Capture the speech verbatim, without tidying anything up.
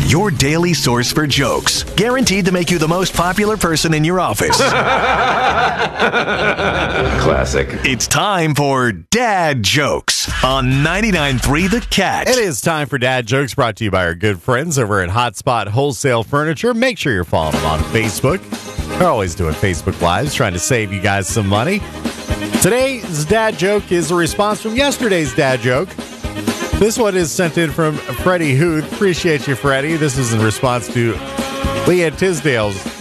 your daily source for jokes. Guaranteed to make you the most popular person in your office. Classic. It's time for Dad Jokes on ninety-nine point three The Cat. It is time for Dad Jokes, brought to you by our good friends over at Hotspot Wholesale Furniture. Make sure you're following them on Facebook. They're always doing Facebook Lives, trying to save you guys some money. Today's Dad Joke is a response from yesterday's Dad Joke. This one is sent in from Freddie Huth. Appreciate you, Freddie. This is in response to Leanne Tisdale's